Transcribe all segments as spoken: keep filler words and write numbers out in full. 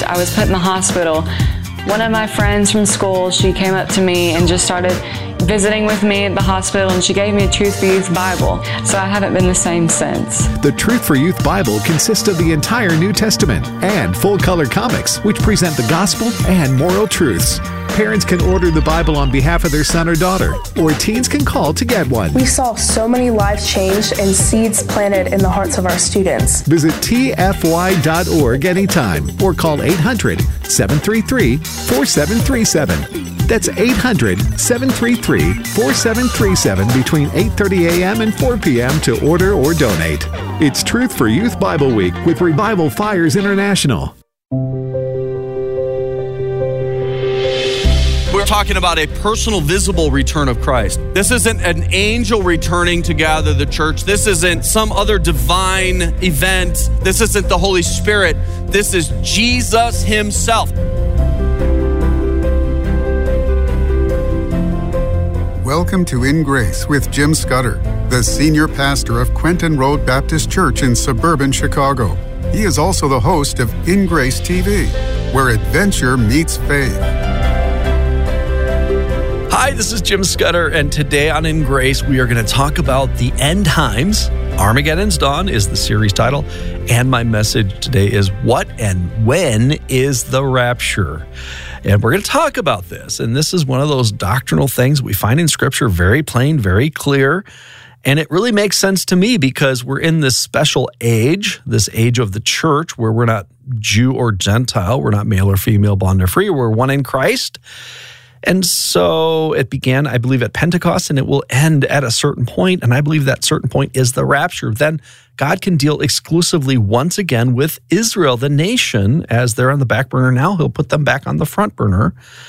I was put in the hospital, one of my friends from school, she came up to me and just started visiting with me at the hospital, and she gave me a Truth for Youth Bible. So I haven't been the same since. The Truth for Youth Bible consists of the entire New Testament and full-color comics, which present the gospel and moral truths. Parents can order the Bible on behalf of their son or daughter, or teens can call to get one. We saw so many lives changed and seeds planted in the hearts of our students. Visit T F Y dot org anytime or call eight hundred, seven three three, four seven three seven. That's eight hundred, seven three three, four seven three seven between eight thirty a.m. and four p.m. to order or donate. It's Truth for Youth Bible Week with Revival Fires International. We're talking about a personal, visible return of Christ. This isn't an angel returning to gather the church. This isn't some other divine event. This isn't the Holy Spirit. This is Jesus himself. Welcome to In Grace with Jim Scudder, the senior pastor of Quentin Road Baptist Church in suburban Chicago. He is also the host of In Grace T V, where adventure meets faith. Hi, this is Jim Scudder, and today on In Grace, we are going to talk about the end times. Armageddon's Dawn is the series title, and my message today is what and when is the rapture? And we're going to talk about this, and this is one of those doctrinal things we find in Scripture, very plain, very clear, and it really makes sense to me because we're in this special age, this age of the church, where we're not Jew or Gentile, we're not male or female, bond or free, we're one in Christ. And so it began, I believe, at Pentecost, and it will end at a certain point, and I believe that certain point is the rapture. Then God can deal exclusively once again with Israel, the nation, as they're on the back burner now. He'll put them back on the front burner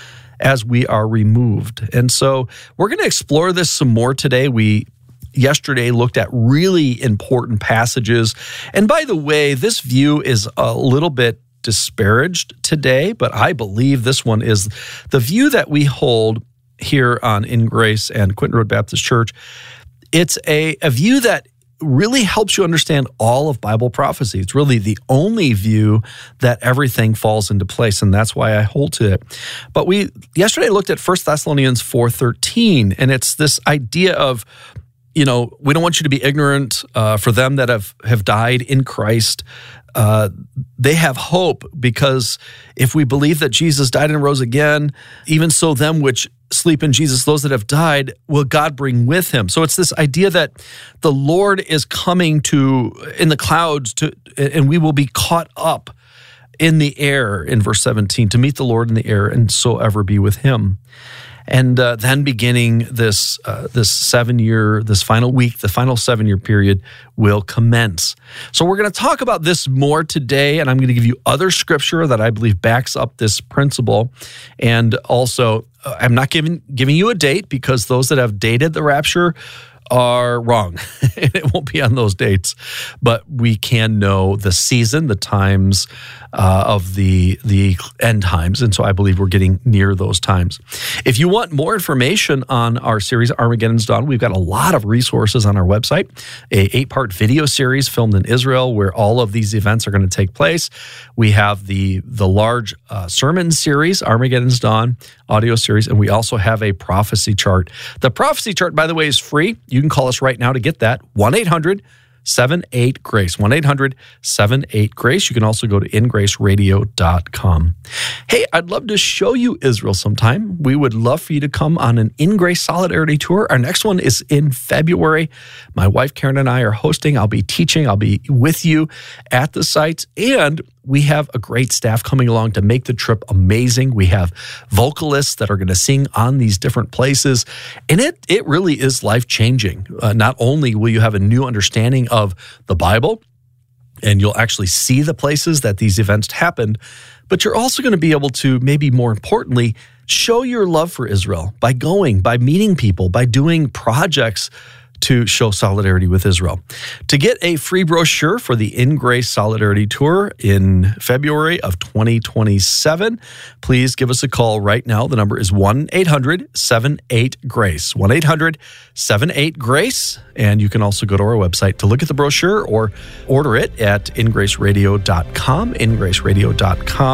as we are removed. And so we're going to explore this some more today. We yesterday looked at really important passages. And by the way, this view is a little bit disparaged today, but I believe this one is the view that we hold here on In Grace and Quentin Road Baptist Church. It's a, a view that really helps you understand all of Bible prophecy. It's really the only view that everything falls into place, and that's why I hold to it. But we yesterday looked at First Thessalonians four thirteen, and it's this idea of, you know, we don't want you to be ignorant uh, for them that have, have died in Christ. Uh, they have hope, because if we believe that Jesus died and rose again, even so them which sleep in Jesus, those that have died, will God bring with him. So it's this idea that the Lord is coming to in the clouds, to, and we will be caught up in the air, in verse seventeen, to meet the Lord in the air and so ever be with him. And uh, then beginning this uh, this seven-year, this final week, the final seven-year period will commence. So we're going to talk about this more today, and I'm going to give you other scripture that I believe backs up this principle. And also, uh, I'm not giving giving you a date, because those that have dated the rapture are wrong. It won't be on those dates, but we can know the season, the times uh, of the the end times, and so I believe we're getting near those times. If you want more information on our series, Armageddon's Dawn, we've got a lot of resources on our website, a eight-part video series filmed in Israel where all of these events are going to take place. We have the, the large uh, sermon series, Armageddon's Dawn, audio series, and we also have a prophecy chart. The prophecy chart, by the way, is free. You can call us right now to get that, one eight hundred seven eight GRACE, one eight hundred seven eight GRACE. You can also go to in grace radio dot com. Hey, I'd love to show you Israel sometime. We would love for you to come on an In Grace Solidarity Tour. Our next one is in February. My wife Karen and I are hosting. I'll be teaching. I'll be with you at the sites, and we have a great staff coming along to make the trip amazing. We have vocalists that are going to sing on these different places, and it it really is life-changing. Uh, not only will you have a new understanding of the Bible, and you'll actually see the places that these events happened, but you're also going to be able to, maybe more importantly, show your love for Israel by going, by meeting people, by doing projects to show solidarity with Israel. To get a free brochure for the In Grace Solidarity Tour in February of twenty twenty-seven, please give us a call right now. The number is one eight hundred seven eight GRACE, one eight hundred seven eight GRACE, and you can also go to our website to look at the brochure or order it at in grace radio dot com, in grace radio dot com. Click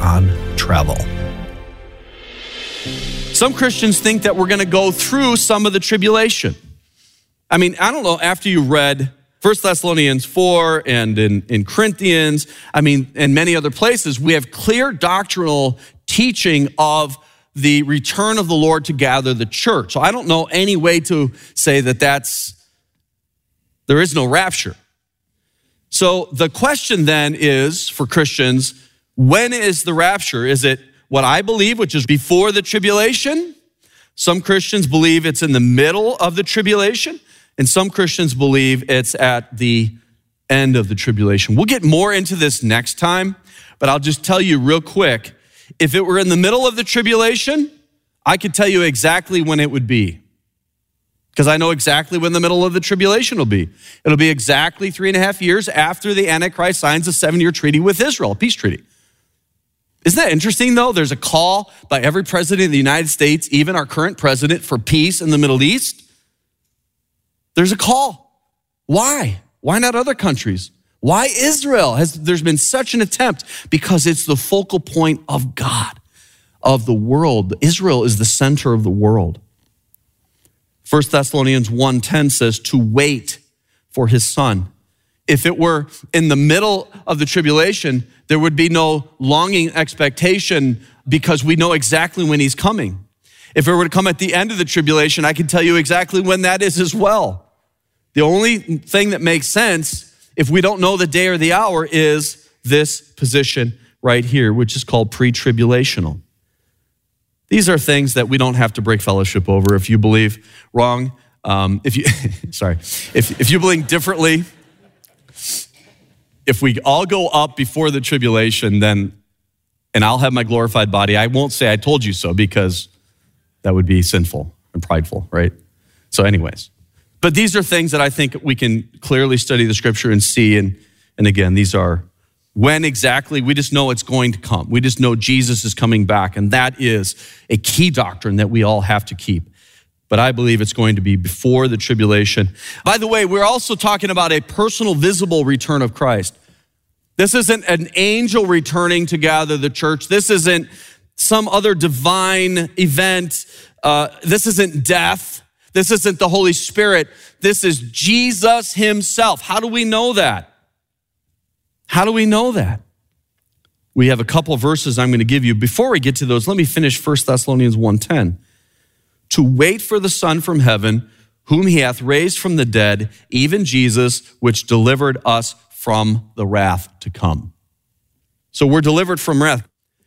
on travel. Some Christians think that we're going to go through some of the tribulation. I mean, I don't know, after you read First Thessalonians four and in, in Corinthians, I mean, and many other places, we have clear doctrinal teaching of the return of the Lord to gather the church. So I don't know any way to say that that's, there is no rapture. So the question then is, for Christians, when is the rapture? Is it what I believe, which is before the tribulation? Some Christians believe it's in the middle of the tribulation, and some Christians believe it's at the end of the tribulation. We'll get more into this next time, but I'll just tell you real quick, if it were in the middle of the tribulation, I could tell you exactly when it would be, because I know exactly when the middle of the tribulation will be. It'll be exactly three and a half years after the Antichrist signs a seven-year treaty with Israel, a peace treaty. Isn't that interesting, though? There's a call by every president of the United States, even our current president, for peace in the Middle East. There's a call. Why? Why not other countries? Why Israel? Has there's been such an attempt? Because it's the focal point of God, of the world. Israel is the center of the world. First Thessalonians one ten says to wait for his son. If it were in the middle of the tribulation, there would be no longing expectation because we know exactly when he's coming. If it were to come at the end of the tribulation, I can tell you exactly when that is as well. The only thing that makes sense if we don't know the day or the hour is this position right here, which is called pre-tribulational. These are things that we don't have to break fellowship over. If you believe wrong, um, if you, sorry, if, if you believe differently, if we all go up before the tribulation, then, and I'll have my glorified body, I won't say I told you so because that would be sinful and prideful, right? So anyways, but these are things that I think we can clearly study the scripture and see. And, and again, these are when exactly, we just know it's going to come. We just know Jesus is coming back. And that is a key doctrine that we all have to keep. But I believe it's going to be before the tribulation. By the way, we're also talking about a personal, visible return of Christ. This isn't an angel returning to gather the church. This isn't some other divine event. Uh, this isn't death. This isn't the Holy Spirit. This is Jesus himself. How do we know that? How do we know that? We have a couple of verses I'm going to give you. Before we get to those, let me finish First Thessalonians one ten. To wait for the Son from heaven, whom he hath raised from the dead, even Jesus, which delivered us from the wrath to come. So we're delivered from wrath.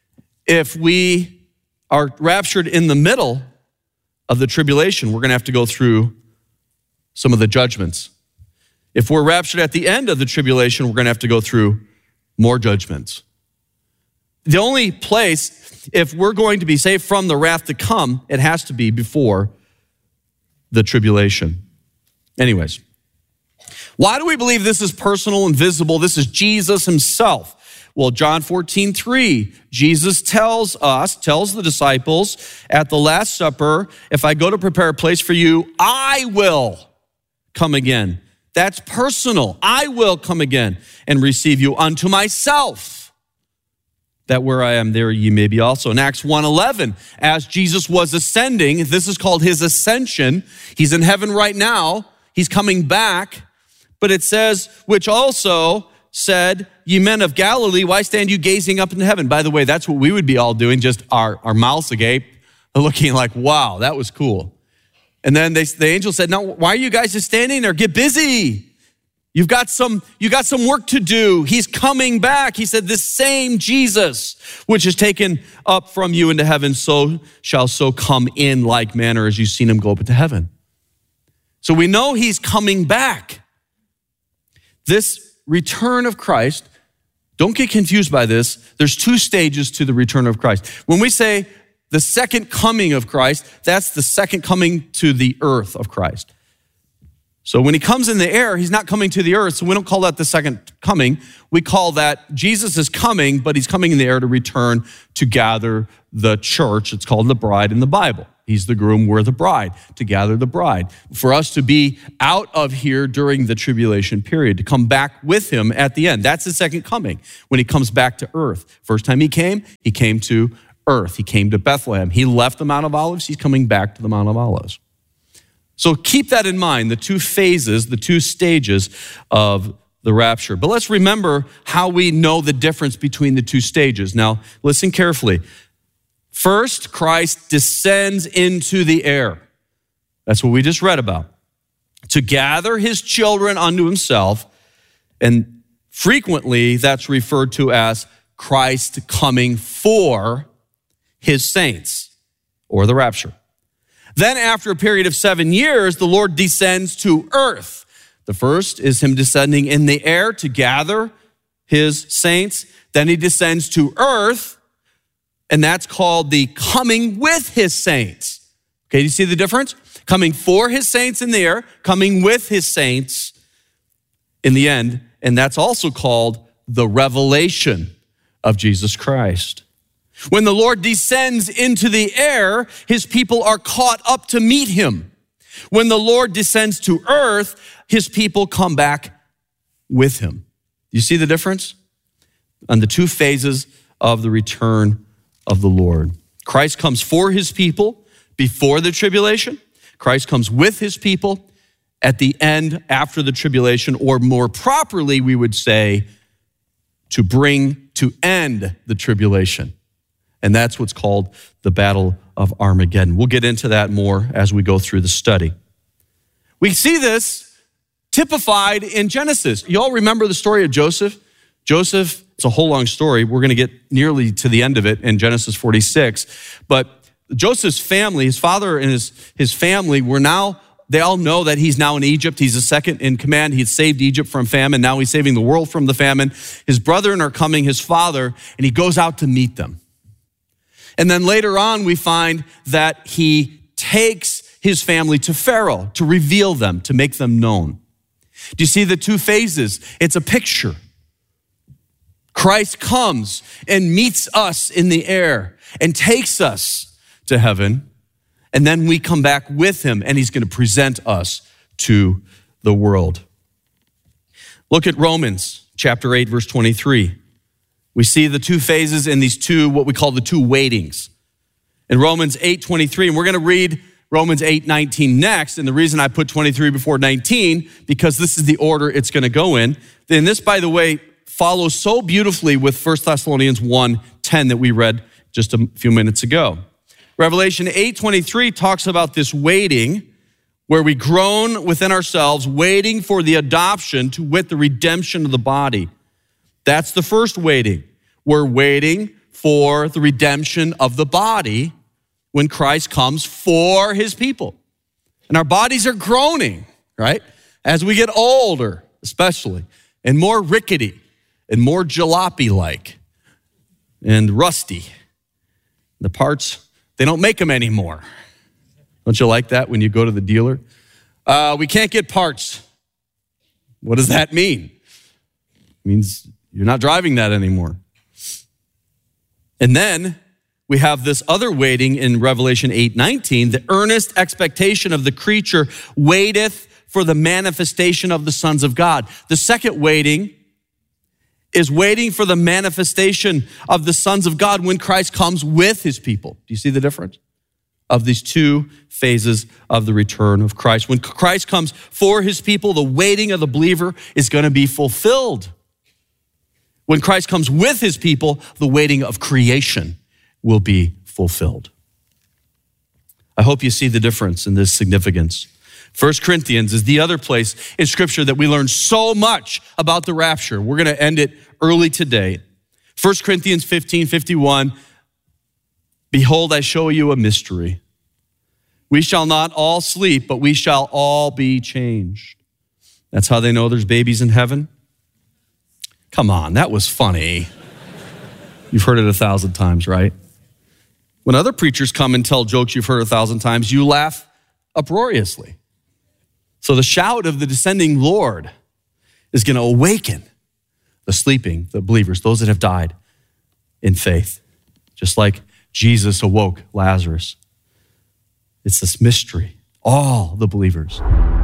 If we are raptured in the middle of the tribulation, we're going to have to go through some of the judgments. If we're raptured at the end of the tribulation, we're going to have to go through more judgments. The only place, if we're going to be saved from the wrath to come, it has to be before the tribulation. Anyways, why do we believe this is personal and visible? This is Jesus himself. Well, John fourteen three, Jesus tells us, tells the disciples at the Last Supper, if I go to prepare a place for you, I will come again. That's personal. I will come again and receive you unto myself, that where I am, there ye may be also. In Acts one eleven, as Jesus was ascending, this is called his ascension. He's in heaven right now. He's coming back. But it says, which also said, ye men of Galilee, why stand you gazing up into heaven? By the way, that's what we would be all doing, just our, our mouths agape, looking like, wow, that was cool. And then they, the angel said, no, why are you guys just standing there? Get busy. You've got some, you got some work to do. He's coming back. He said, this same Jesus, which is taken up from you into heaven, so shall so come in like manner as you've seen him go up into heaven. So we know he's coming back. This return of Christ, don't get confused by this. There's two stages to the return of Christ. When we say the second coming of Christ, that's the second coming to the earth of Christ. So when he comes in the air, he's not coming to the earth, so we don't call that the second coming. We call that Jesus is coming, but he's coming in the air to return to gather the church. It's called the bride in the Bible. He's the groom, we're the bride, to gather the bride. For us to be out of here during the tribulation period, to come back with him at the end. That's the second coming, when he comes back to earth. First time he came, he came to earth. He came to Bethlehem. He left the Mount of Olives. He's coming back to the Mount of Olives. So keep that in mind, the two phases, the two stages of the rapture. But let's remember how we know the difference between the two stages. Now, listen carefully. First, Christ descends into the air. That's what we just read about. To gather his children unto himself, and frequently that's referred to as Christ coming for his saints, or the rapture. Then after a period of seven years, the Lord descends to earth. The first is him descending in the air to gather his saints. Then he descends to earth, and that's called the coming with his saints. Okay, do you see the difference? Coming for his saints in the air, coming with his saints in the end, and that's also called the revelation of Jesus Christ. When the Lord descends into the air, his people are caught up to meet him. When the Lord descends to earth, his people come back with him. You see the difference? On the two phases of the return of the Lord. Christ comes for his people before the tribulation. Christ comes with his people at the end after the tribulation, or more properly, we would say, to bring to end the tribulation. And that's what's called the Battle of Armageddon. We'll get into that more as we go through the study. We see this typified in Genesis. You all remember the story of Joseph? Joseph, it's a whole long story. We're going to get nearly to the end of it in Genesis forty-six. But Joseph's family, his father and his, his family were now, they all know that he's now in Egypt. He's the second in command. He had saved Egypt from famine. Now he's saving the world from the famine. His brethren are coming, his father, and he goes out to meet them. And then later on, we find that he takes his family to Pharaoh to reveal them, to make them known. Do you see the two phases? It's a picture. Christ comes and meets us in the air and takes us to heaven. And then we come back with him, and he's going to present us to the world. Look at Romans chapter eight, verse twenty-three. We see the two phases in these two, what we call the two waitings. In Romans eight twenty-three, and we're going to read Romans eight nineteen next. And the reason I put twenty-three before nineteen, because this is the order it's going to go in. And this, by the way, follows so beautifully with First Thessalonians one ten that we read just a few minutes ago. Revelation eight twenty-three talks about this waiting, where we groan within ourselves, waiting for the adoption, to wit, the redemption of the body. That's the first waiting. We're waiting for the redemption of the body when Christ comes for his people. And our bodies are groaning, right? As we get older, especially, and more rickety and more jalopy-like and rusty. The parts, they don't make them anymore. Don't you like that when you go to the dealer? Uh, we can't get parts. What does that mean? It means you're not driving that anymore. And then we have this other waiting in Revelation eight nineteen, the earnest expectation of the creature waiteth for the manifestation of the sons of God. The second waiting is waiting for the manifestation of the sons of God when Christ comes with his people. Do you see the difference of these two phases of the return of Christ? When Christ comes for his people, the waiting of the believer is going to be fulfilled. When Christ comes with his people, the waiting of creation will be fulfilled. I hope you see the difference in this significance. First Corinthians is the other place in Scripture that we learn so much about the rapture. We're going to end it early today. First Corinthians fifteen fifty-one, behold, I show you a mystery. We shall not all sleep, but we shall all be changed. That's how they know there's babies in heaven. Come on, that was funny. You've heard it a thousand times, right? When other preachers come and tell jokes you've heard a thousand times, you laugh uproariously. So the shout of the descending Lord is going to awaken the sleeping, the believers, those that have died in faith, just like Jesus awoke Lazarus. It's this mystery. All the believers.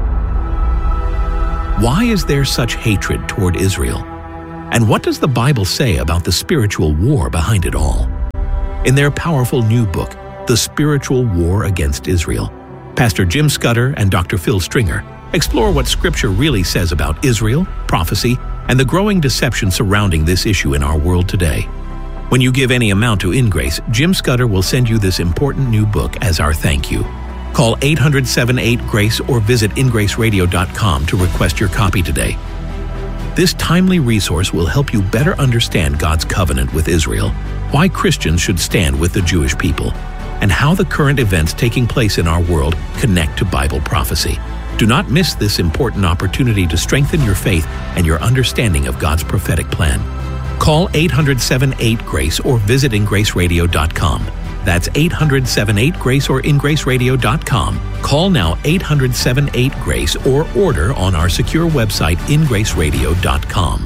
Why is there such hatred toward Israel? And what does the Bible say about the spiritual war behind it all? In their powerful new book, The Spiritual War Against Israel, Pastor Jim Scudder and Doctor Phil Stringer explore what Scripture really says about Israel, prophecy, and the growing deception surrounding this issue in our world today. When you give any amount to InGrace, Jim Scudder will send you this important new book as our thank you. Call eight hundred, seven eight, GRACE or visit in grace radio dot com to request your copy today. This timely resource will help you better understand God's covenant with Israel, why Christians should stand with the Jewish people, and how the current events taking place in our world connect to Bible prophecy. Do not miss this important opportunity to strengthen your faith and your understanding of God's prophetic plan. Call eight hundred, seven eight, GRACE or visit in grace radio dot com. That's eight hundred, seven eight, GRACE or in grace radio dot com. Call now eight hundred, seven eight, GRACE or order on our secure website in grace radio dot com.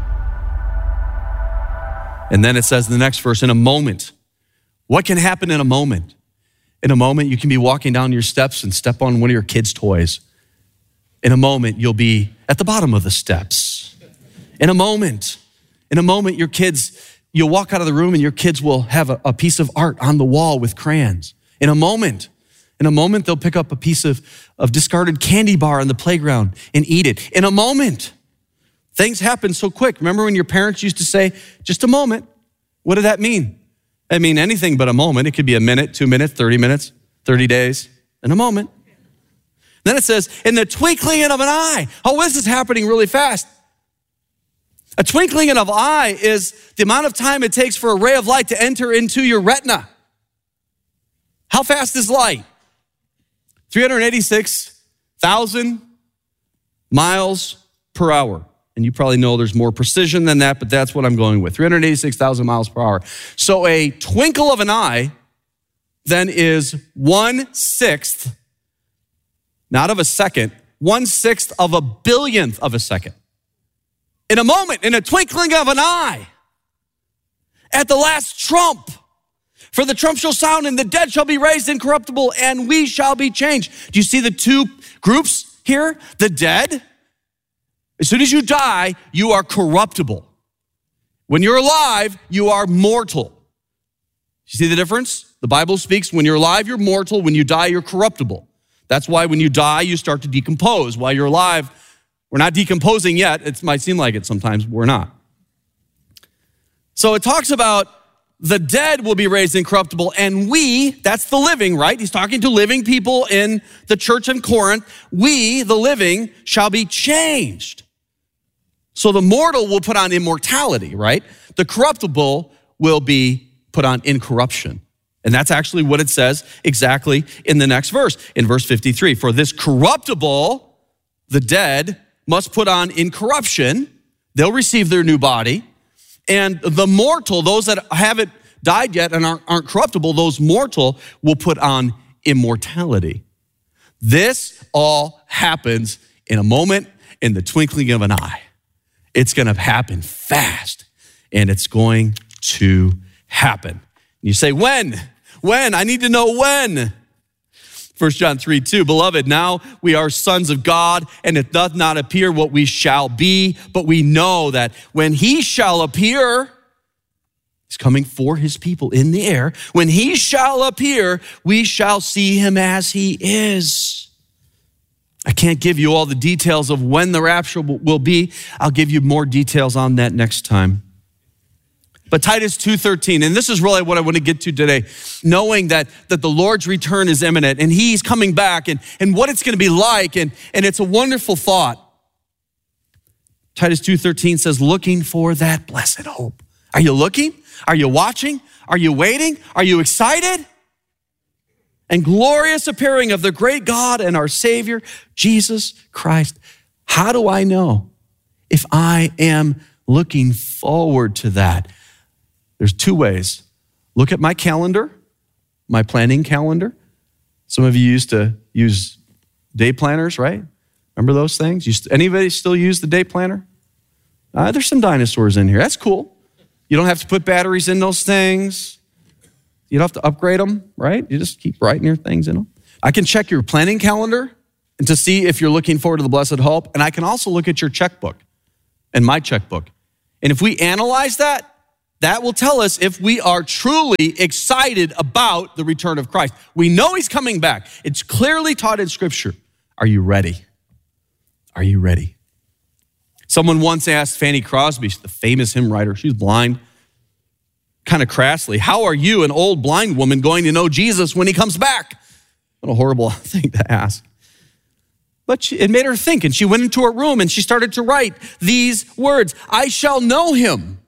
And then it says in the next verse, in a moment. What can happen in a moment? In a moment, you can be walking down your steps and step on one of your kids' toys. In a moment, you'll be at the bottom of the steps. In a moment, in a moment, your kids, you'll walk out of the room and your kids will have a, a piece of art on the wall with crayons. In a moment, in a moment, they'll pick up a piece of, of discarded candy bar on the playground and eat it. In a moment, things happen so quick. Remember when your parents used to say, just a moment? What did that mean? That mean anything but a moment. It could be a minute, two minutes, thirty minutes, thirty days, in a moment. Then it says, in the twinkling of an eye. Oh, this is happening really fast. A twinkling of an eye is the amount of time it takes for a ray of light to enter into your retina. How fast is light? three hundred eighty-six thousand miles per hour. And you probably know there's more precision than that, but that's what I'm going with. three hundred eighty-six thousand miles per hour. So a twinkle of an eye then is one-sixth, not of a second, one-sixth of a billionth of a second. In a moment, in a twinkling of an eye, at the last trump, for the trump shall sound and the dead shall be raised incorruptible and we shall be changed. Do you see the two groups here? The dead, as soon as you die, you are corruptible. When you're alive, you are mortal. You see the difference? The Bible speaks, when you're alive, you're mortal. When you die, you're corruptible. That's why when you die, you start to decompose. While you're alive, we're not decomposing yet. It might seem like it sometimes, we're not. So it talks about the dead will be raised incorruptible, and we, that's the living, right? He's talking to living people in the church in Corinth. We, the living, shall be changed. So the mortal will put on immortality, right? The corruptible will be put on incorruption. And that's actually what it says exactly in the next verse, in verse fifty-three. For this corruptible, the dead, must put on incorruption. They'll receive their new body. And the mortal, those that haven't died yet and aren't, aren't corruptible, those mortal will put on immortality. This all happens in a moment, in the twinkling of an eye. It's going to happen fast, and it's going to happen. You say, when? When? I need to know when. First John three two, beloved, now we are sons of God, and it doth not appear what we shall be, but we know that when he shall appear, he's coming for his people in the air. When he shall appear, we shall see him as he is. I can't give you all the details of when the rapture will be. I'll give you more details on that next time. But Titus two thirteen, and this is really what I want to get to today, knowing that, that the Lord's return is imminent and he's coming back and, and what it's going to be like, and, and it's a wonderful thought. Titus two thirteen says, looking for that blessed hope. Are you looking? Are you watching? Are you waiting? Are you excited? And glorious appearing of the great God and our Savior, Jesus Christ. How do I know if I am looking forward to that? There's two ways. Look at my calendar, my planning calendar. Some of you used to use day planners, right? Remember those things? Used to, anybody still use the day planner? Uh, there's some dinosaurs in here. That's cool. You don't have to put batteries in those things. You don't have to upgrade them, right? You just keep writing your things in them. I can check your planning calendar and to see if you're looking forward to the blessed hope. And I can also look at your checkbook and my checkbook. And if we analyze that, that will tell us if we are truly excited about the return of Christ. We know he's coming back. It's clearly taught in Scripture. Are you ready? Are you ready? Someone once asked Fanny Crosby, the famous hymn writer, she's blind, kind of crassly, how are you, an old blind woman, going to know Jesus when he comes back? What a horrible thing to ask. But she, it made her think, and she went into her room and she started to write these words, I shall know him.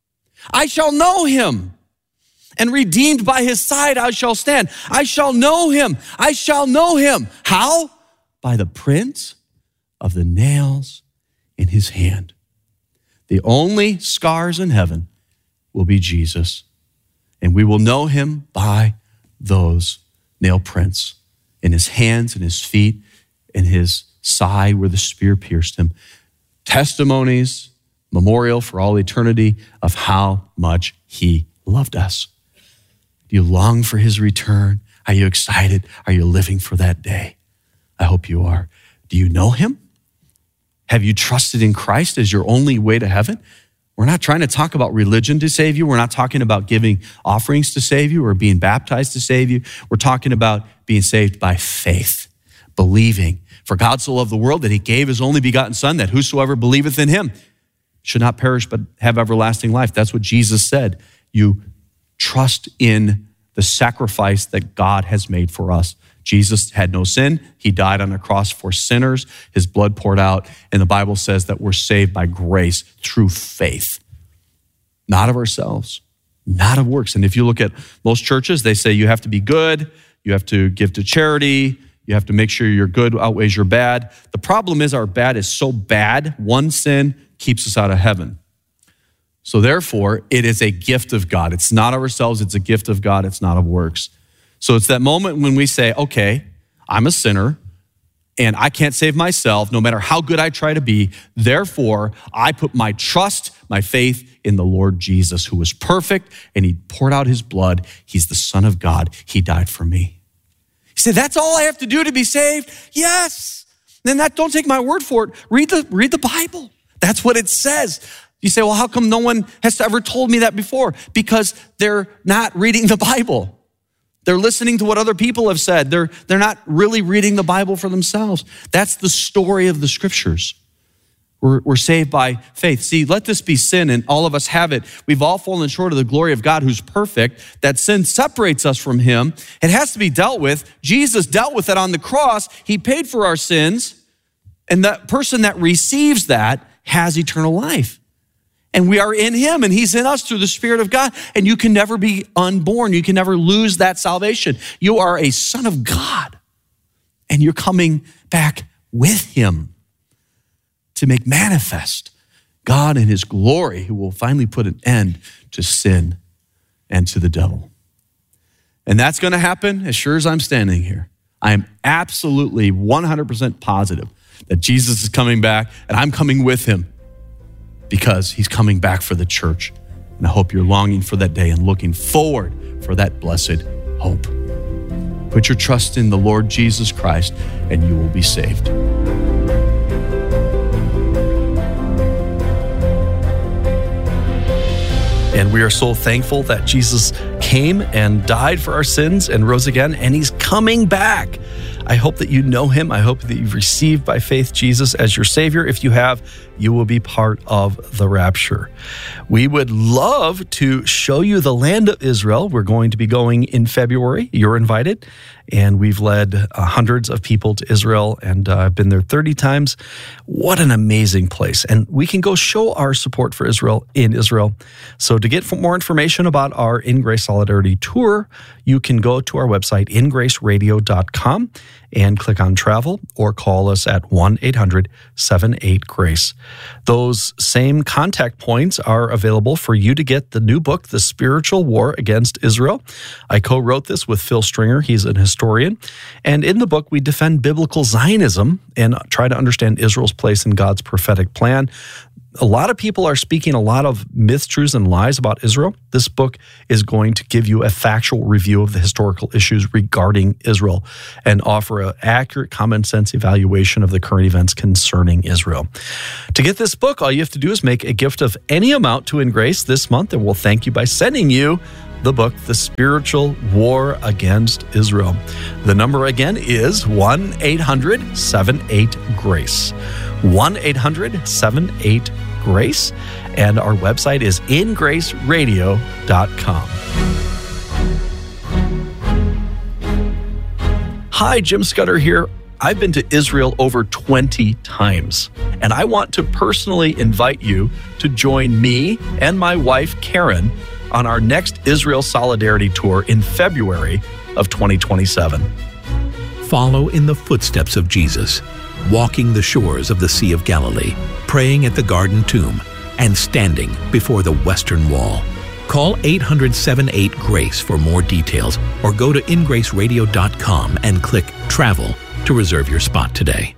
I shall know him. And redeemed by his side I shall stand. I shall know him. I shall know him. How? By the print of the nails in his hand. The only scars in heaven will be Jesus. And we will know him by those nail prints in his hands and his feet, in his side where the spear pierced him. Testimonies, memorial for all eternity of how much he loved us. Do you long for his return? Are you excited? Are you living for that day? I hope you are. Do you know him? Have you trusted in Christ as your only way to heaven? We're not trying to talk about religion to save you. We're not talking about giving offerings to save you or being baptized to save you. We're talking about being saved by faith, believing. For God so loved the world that he gave his only begotten Son, that whosoever believeth in him should not perish but have everlasting life. That's what Jesus said. You trust in the sacrifice that God has made for us. Jesus had no sin. He died on a cross for sinners. His blood poured out. And the Bible says that we're saved by grace through faith, not of ourselves, not of works. And if you look at most churches, they say you have to be good, you have to give to charity, you have to make sure your good outweighs your bad. The problem is our bad is so bad, one sin keeps us out of heaven. So therefore, it is a gift of God. It's not of ourselves, it's a gift of God, it's not of works. So it's that moment when we say, okay, I'm a sinner and I can't save myself no matter how good I try to be. Therefore, I put my trust, my faith in the Lord Jesus, who was perfect and he poured out his blood. He's the Son of God. He died for me. You say, that's all I have to do to be saved? Yes. Then that, don't take my word for it. Read the, read the Bible. That's what it says. You say, well, how come no one has ever told me that before? Because they're not reading the Bible. They're listening to what other people have said. They're, they're not really reading the Bible for themselves. That's the story of the Scriptures. We're, we're saved by faith. See, let this be sin, and all of us have it. We've all fallen short of the glory of God who's perfect. That sin separates us from him. It has to be dealt with. Jesus dealt with it on the cross. He paid for our sins, and that person that receives that has eternal life. And we are in him and he's in us through the Spirit of God. And you can never be unborn. You can never lose that salvation. You are a son of God and you're coming back with him to make manifest God in his glory, who will finally put an end to sin and to the devil. And that's going to happen as sure as I'm standing here. I am absolutely one hundred percent positive that Jesus is coming back and I'm coming with him, because he's coming back for the church. And I hope you're longing for that day and looking forward for that blessed hope. Put your trust in the Lord Jesus Christ and you will be saved. And we are so thankful that Jesus came and died for our sins and rose again, and he's coming back. I hope that you know him. I hope that you've received by faith Jesus as your Savior. If you have, you will be part of the rapture. We would love to show you the land of Israel. We're going to be going in February. You're invited. And we've led uh, hundreds of people to Israel, and uh, I've been there thirty times. What an amazing place. And we can go show our support for Israel in Israel. So to get more information about our In Grace Solidarity Tour, you can go to our website, in grace radio dot com, and click on travel, or call us at one eight hundred seven eight grace. Those same contact points are available for you to get the new book, The Spiritual War Against Israel. I co-wrote this with Phil Stringer. He's an historian. And in the book, we defend biblical Zionism and try to understand Israel's place in God's prophetic plan. a lot of people are speaking a lot of myths, truths, and lies about Israel. This book is going to give you a factual review of the historical issues regarding Israel and offer an accurate, common sense evaluation of the current events concerning Israel. To get this book, all you have to do is make a gift of any amount to In Grace this month, and we'll thank you by sending you the book, The Spiritual War Against Israel. The number again is one eight hundred seven eight GRACE. one eight hundred seven eight GRACE. And our website is in grace radio dot com. Hi, Jim Scudder here. I've been to Israel over twenty times, and I want to personally invite you to join me and my wife, Karen, on our next Israel Solidarity Tour in February of twenty twenty-seven. Follow in the footsteps of Jesus, walking the shores of the Sea of Galilee, praying at the Garden Tomb, and standing before the Western Wall. Call eight hundred seven eight GRACE for more details, or go to in grace radio dot com and click Travel to reserve your spot today.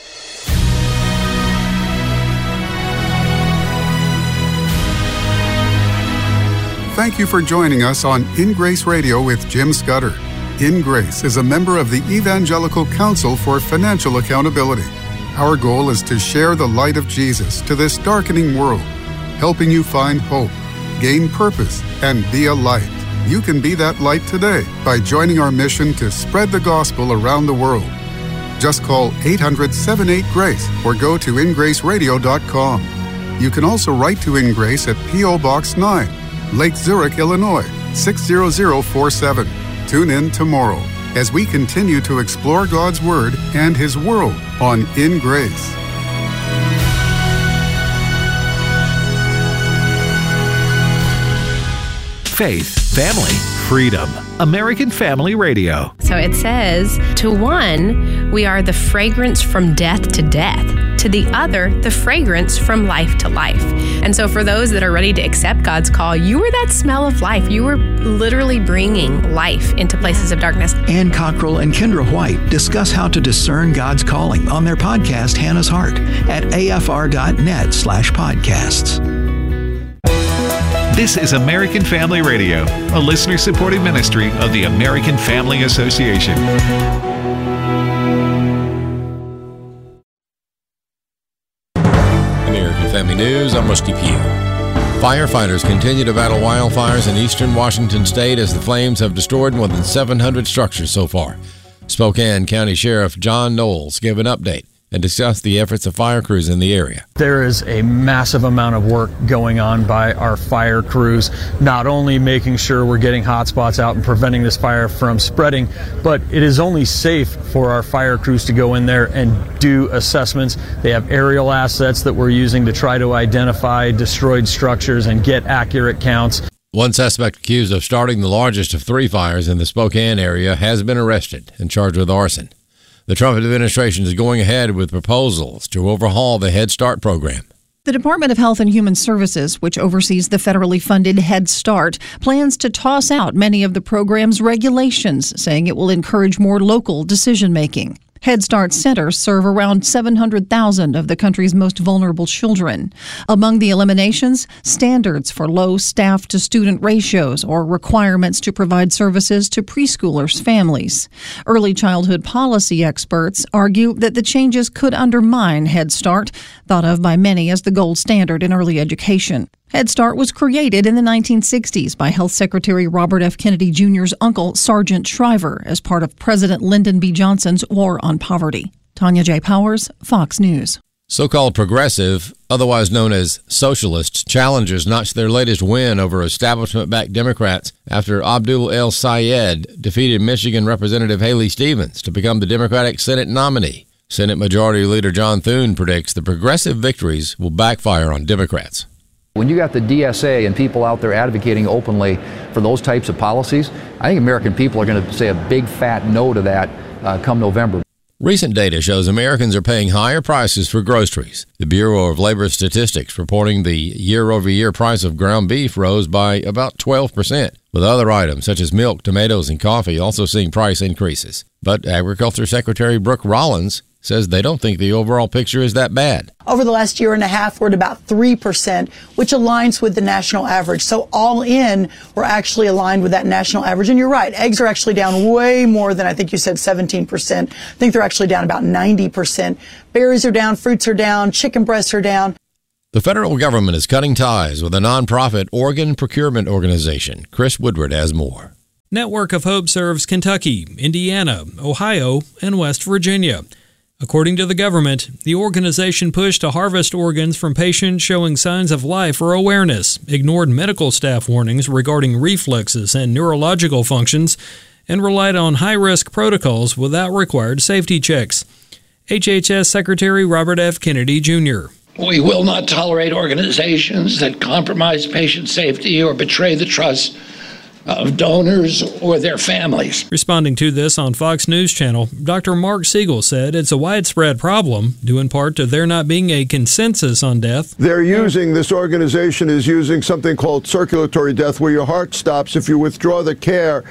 Thank you for joining us on In Grace Radio with Jim Scudder. In Grace is a member of the Evangelical Council for Financial Accountability. Our goal is to share the light of Jesus to this darkening world, helping you find hope, gain purpose, and be a light. You can be that light today by joining our mission to spread the gospel around the world. Just call eight hundred seven eight GRACE or go to in grace radio dot com. You can also write to In Grace at P O Box nine, Lake Zurich, Illinois, six zero zero four seven. Tune in tomorrow as we continue to explore God's Word and His world on In Grace. Faith, family, freedom. American Family Radio. So it says, to one, we are the fragrance from death to death. To the other, the fragrance from life to life. And so for those that are ready to accept God's call, you were that smell of life. You were literally bringing life into places of darkness. Ann Cockrell and Kendra White discuss how to discern God's calling on their podcast, Hannah's Heart, at A F R dot net slash podcasts. This is American Family Radio, a listener-supported ministry of the American Family Association. American Family News, I'm Rusty Pugh. Firefighters continue to battle wildfires in eastern Washington state as the flames have destroyed more than seven hundred structures so far. Spokane County Sheriff John Knowles gave an update and discussed the efforts of fire crews in the area. There is a massive amount of work going on by our fire crews, not only making sure we're getting hot spots out and preventing this fire from spreading, but it is only safe for our fire crews to go in there and do assessments. They have aerial assets that we're using to try to identify destroyed structures and get accurate counts. One suspect accused of starting the largest of three fires in the Spokane area has been arrested and charged with arson. The Trump administration is going ahead with proposals to overhaul the Head Start program. The Department of Health and Human Services, which oversees the federally funded Head Start, plans to toss out many of the program's regulations, saying it will encourage more local decision-making. Head Start centers serve around seven hundred thousand of the country's most vulnerable children. Among the eliminations, standards for low staff-to-student ratios or requirements to provide services to preschoolers' families. Early childhood policy experts argue that the changes could undermine Head Start, thought of by many as the gold standard in early education. Head Start was created in the nineteen sixties by Health Secretary Robert F. Kennedy Junior's uncle, Sergeant Shriver, as part of President Lyndon B. Johnson's War on Poverty. Tanya J. Powers, Fox News. So-called progressive, otherwise known as socialist, challengers notched their latest win over establishment-backed Democrats after Abdul El Sayed defeated Michigan Representative Haley Stevens to become the Democratic Senate nominee. Senate Majority Leader John Thune predicts the progressive victories will backfire on Democrats. When you got the D S A and people out there advocating openly for those types of policies, I think American people are going to say a big fat no to that uh, come November. Recent data shows Americans are paying higher prices for groceries. The Bureau of Labor Statistics reporting the year-over-year price of ground beef rose by about twelve percent, with other items such as milk, tomatoes, and coffee also seeing price increases. But Agriculture Secretary Brooke Rollins says they don't think the overall picture is that bad. Over the last year and a half, we're at about three percent, which aligns with the national average. So all in, we're actually aligned with that national average. And you're right, eggs are actually down way more than I think you said seventeen percent. I think they're actually down about ninety percent. Berries are down, fruits are down, chicken breasts are down. The federal government is cutting ties with a nonprofit organ procurement organization. Chris Woodward has more. Network of Hope serves Kentucky, Indiana, Ohio, and West Virginia. According to the government, the organization pushed to harvest organs from patients showing signs of life or awareness, ignored medical staff warnings regarding reflexes and neurological functions, and relied on high-risk protocols without required safety checks. H H S Secretary Robert F. Kennedy, Junior We will not tolerate organizations that compromise patient safety or betray the trust of donors or their families. Responding to this on Fox News Channel, Doctor Mark Siegel said it's a widespread problem, due in part to there not being a consensus on death. They're using, this organization is using something called circulatory death, where your heart stops if you withdraw the care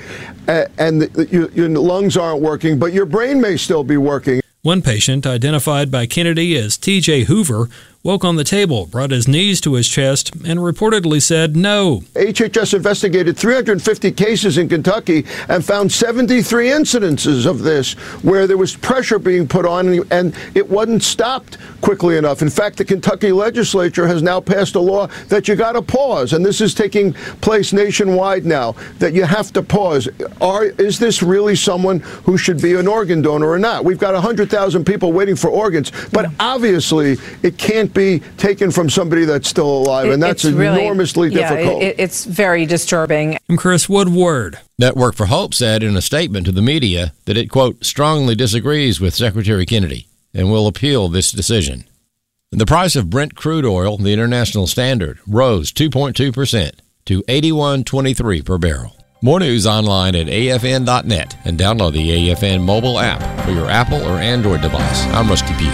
and your lungs aren't working, but your brain may still be working. One patient, identified by Kennedy as T J Hoover, woke on the table, brought his knees to his chest, and reportedly said no. H H S investigated three hundred fifty cases in Kentucky and found seventy-three incidences of this where there was pressure being put on and it wasn't stopped quickly enough. In fact, the Kentucky legislature has now passed a law that you got to pause, and this is taking place nationwide now, that you have to pause. Are, is this really someone who should be an organ donor or not? We've got one hundred thousand people waiting for organs, but obviously it can't be taken from somebody that's still alive, and that's really, enormously yeah, difficult. It, it's very disturbing. I'm Chris Woodward. Network for Hope said in a statement to the media that it, quote, strongly disagrees with Secretary Kennedy and will appeal this decision. The price of Brent crude oil, the international standard, rose two point two percent to eighty-one twenty-three per barrel. More news online at A F N dot net and download the A F N mobile app for your Apple or Android device. I'm Rusty Pugh.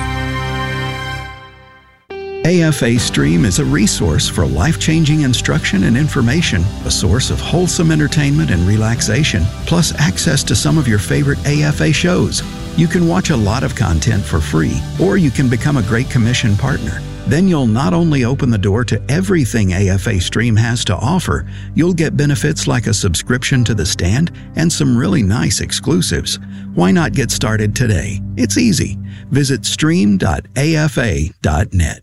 A F A Stream is a resource for life-changing instruction and information, a source of wholesome entertainment and relaxation, plus access to some of your favorite A F A shows. You can watch a lot of content for free, or you can become a Great Commission partner. Then you'll not only open the door to everything A F A Stream has to offer, you'll get benefits like a subscription to The Stand and some really nice exclusives. Why not get started today? It's easy. Visit stream dot A F A dot net.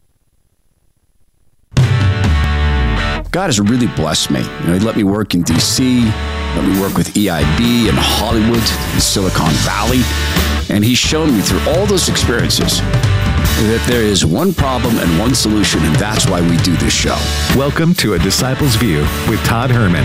God has really blessed me. You know, He let me work in D C, let me work with E I B in Hollywood, in Silicon Valley, and He's shown me through all those experiences that there is one problem and one solution, and that's why we do this show. Welcome to A Disciple's View with Todd Herman.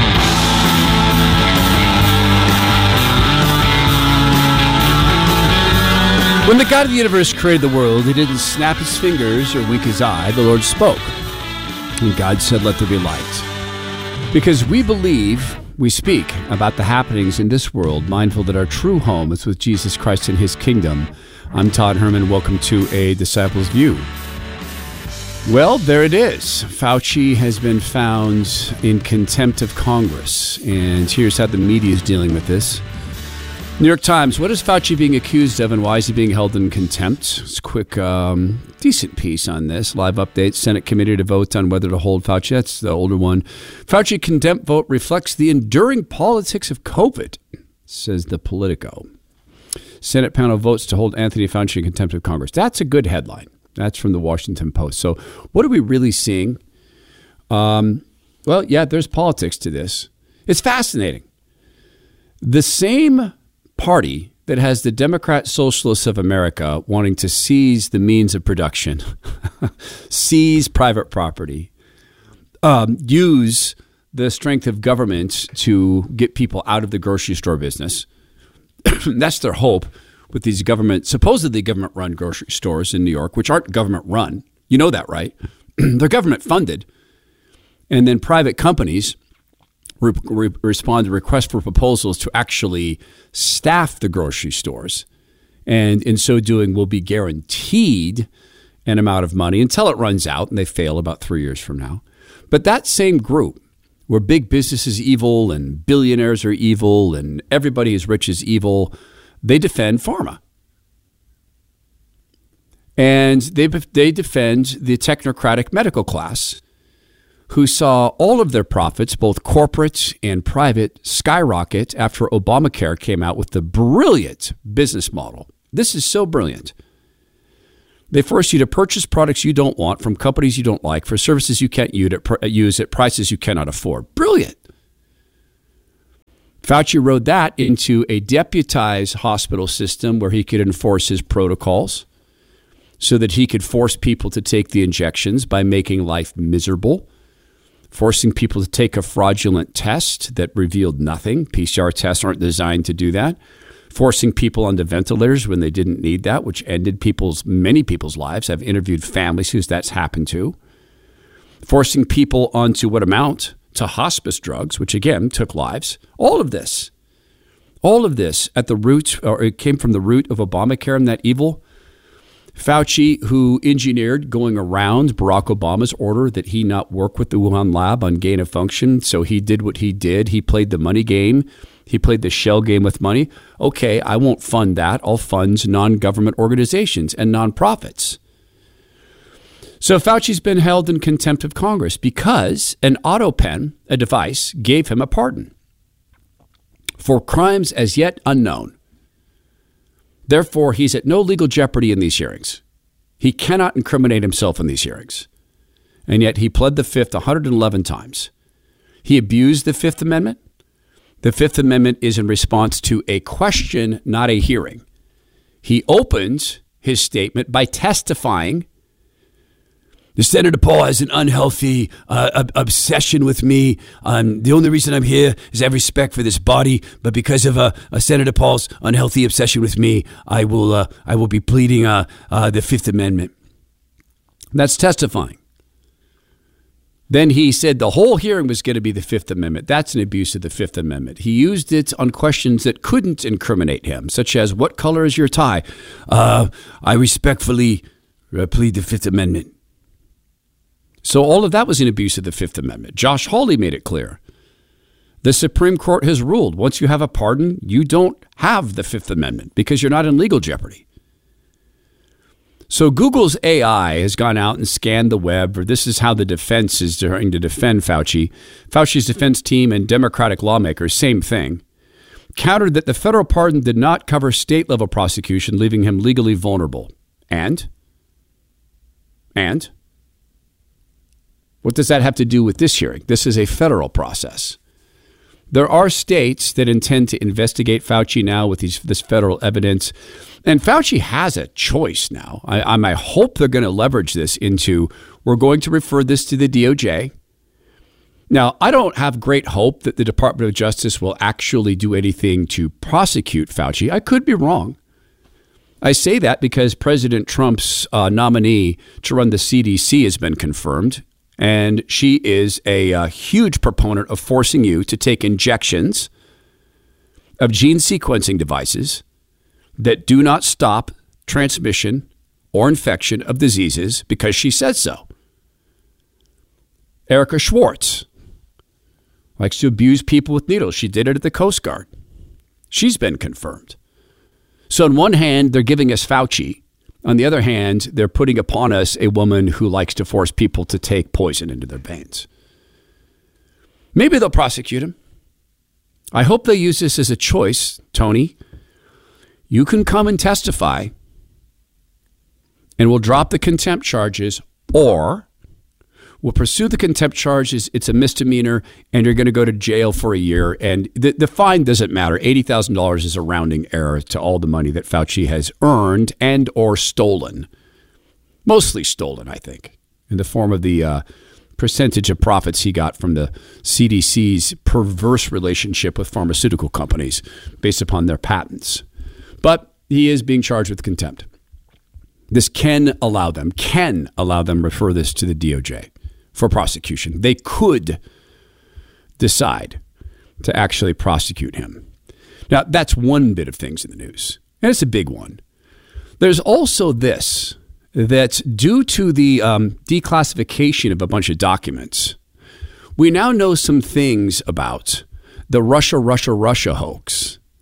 When the God of the universe created the world, He didn't snap His fingers or wink His eye. The Lord spoke. And God said, let there be light. Because we believe, we speak about the happenings in this world, mindful that our true home is with Jesus Christ in His kingdom. I'm Todd Herman. Welcome to A Disciple's View. Well, there it is. Fauci has been found in contempt of Congress. And here's how the media is dealing with this. New York Times, what is Fauci being accused of and why is he being held in contempt? It's a quick, um, decent piece on this. Live update, Senate committee to vote on whether to hold Fauci. That's the older one. Fauci contempt vote reflects the enduring politics of COVID, says the Politico. Senate panel votes to hold Anthony Fauci in contempt of Congress. That's a good headline. That's from the Washington Post. So what are we really seeing? Um, well, yeah, there's politics to this. It's fascinating. The same party that has the Democrat Socialists of America wanting to seize the means of production, seize private property, um, use the strength of government to get people out of the grocery store business. That's their hope with these government, supposedly government-run grocery stores in New York, which aren't government-run. You know that, right? They're government-funded. And then private companies Re- re- respond to requests for proposals to actually staff the grocery stores. And in so doing, will be guaranteed an amount of money until it runs out, and they fail about three years from now. But that same group, where big business is evil and billionaires are evil and everybody is rich is evil, they defend pharma. And they, they defend the technocratic medical class who saw all of their profits, both corporate and private, skyrocket after Obamacare came out with the brilliant business model. This is so brilliant. They force you to purchase products you don't want from companies you don't like for services you can't use at prices you cannot afford. Brilliant. Fauci rode that into a deputized hospital system where he could enforce his protocols so that he could force people to take the injections by making life miserable, forcing people to take a fraudulent test that revealed nothing. P C R tests aren't designed to do that. Forcing people onto ventilators when they didn't need that, which ended people's many people's lives. I've interviewed families who that's happened to. Forcing people onto what amount to hospice drugs, which again took lives. All of this, all of this at the root, or it came from the root of Obamacare and that evil. Fauci, who engineered going around Barack Obama's order that he not work with the Wuhan lab on gain of function. So he did what he did. He played the money game. He played the shell game with money. Okay, I won't fund that. I'll fund non-government organizations and nonprofits. So Fauci's been held in contempt of Congress because an auto pen, a device, gave him a pardon for crimes as yet unknown. Therefore, he's at no legal jeopardy in these hearings. He cannot incriminate himself in these hearings. And yet he pled the Fifth one hundred eleven times. He abused the Fifth Amendment. The Fifth Amendment is in response to a question, not a hearing. He opens his statement by testifying. The Senator Paul has an unhealthy uh, ob- obsession with me. Um, the only reason I'm here is I have respect for this body, but because of uh, uh, Senator Paul's unhealthy obsession with me, I will uh, I will be pleading uh, uh, the Fifth Amendment. That's testifying. Then he said the whole hearing was going to be the Fifth Amendment. That's an abuse of the Fifth Amendment. He used it on questions that couldn't incriminate him, such as, what color is your tie? Uh, I respectfully uh, plead the Fifth Amendment. So all of that was an abuse of the Fifth Amendment. Josh Hawley made it clear. The Supreme Court has ruled once you have a pardon, you don't have the Fifth Amendment because you're not in legal jeopardy. So Google's A I has gone out and scanned the web, or this is how the defense is trying to defend Fauci. Fauci's defense team and Democratic lawmakers, same thing, countered that the federal pardon did not cover state-level prosecution, leaving him legally vulnerable. And? And? What does that have to do with this hearing? This is a federal process. There are states that intend to investigate Fauci now with these, this federal evidence. And Fauci has a choice now. I, I, I hope they're going to leverage this into, we're going to refer this to the D O J. Now, I don't have great hope that the Department of Justice will actually do anything to prosecute Fauci. I could be wrong. I say that because President Trump's uh, nominee to run the C D C has been confirmed. And she is a, a huge proponent of forcing you to take injections of gene sequencing devices that do not stop transmission or infection of diseases because she says so. Erica Schwartz likes to abuse people with needles. She did it at the Coast Guard. She's been confirmed. So on one hand, they're giving us Fauci. On the other hand, they're putting upon us a woman who likes to force people to take poison into their veins. Maybe they'll prosecute him. I hope they use this as a choice, Tony. You can come and testify, and we'll drop the contempt charges, or we'll pursue the contempt charges. It's a misdemeanor, and you're going to go to jail for a year. And the, the fine doesn't matter. eighty thousand dollars is a rounding error to all the money that Fauci has earned and or stolen. Mostly stolen, I think, in the form of the uh, percentage of profits he got from the C D C's perverse relationship with pharmaceutical companies based upon their patents. But he is being charged with contempt. This can allow them, can allow them refer this to the D O J. For prosecution. They could decide to actually prosecute him. Now, that's one bit of things in the news, and it's a big one. There's also this, that due to the um, declassification of a bunch of documents, we now know some things about the Russia, Russia, Russia hoax.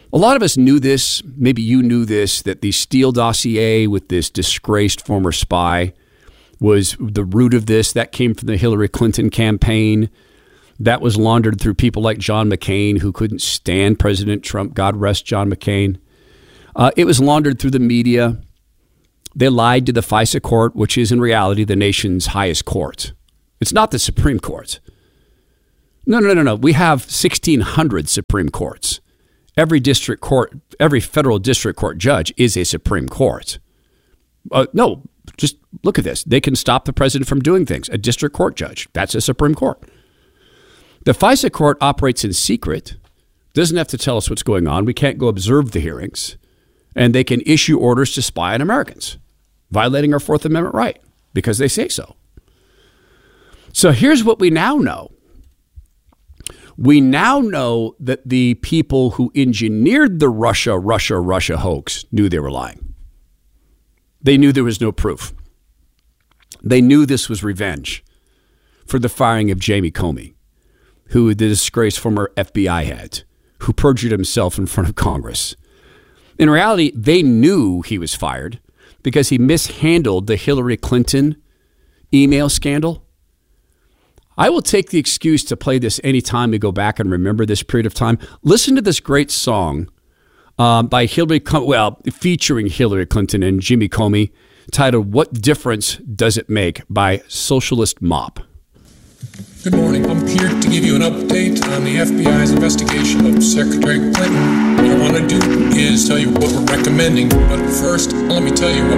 A lot of us knew this, maybe you knew this, that the Steele dossier with this disgraced former spy was the root of this. That came from the Hillary Clinton campaign. That was laundered through people like John McCain, who couldn't stand President Trump. God rest John McCain. Uh, it was laundered through the media. They lied to the FISA court, which is in reality the nation's highest court. It's not the Supreme Court. No, no, no, no. We have sixteen hundred Supreme Courts. Every district court, every federal district court judge is a Supreme Court. Uh, no, just look at this. They can stop the president from doing things. A district court judge, that's a Supreme Court. The FISA court operates in secret, doesn't have to tell us what's going on. We can't go observe the hearings. And they can issue orders to spy on Americans, violating our Fourth Amendment right because they say so. So here's what we now know. We now know that the people who engineered the Russia, Russia, Russia hoax knew they were lying. They knew there was no proof. They knew this was revenge for the firing of Jamie Comey, who the disgraced former F B I head, who perjured himself in front of Congress. In reality, they knew he was fired because he mishandled the Hillary Clinton email scandal. I will take the excuse to play this anytime we go back and remember this period of time. Listen to this great song um, by Hillary, well, featuring Hillary Clinton and Jimmy Comey, titled "What Difference Does It Make" by Socialist Mop. Good morning. I'm here to give you an update on the F B I's investigation of Secretary Clinton. What I want to do is tell you what we're recommending. But first, let me tell you what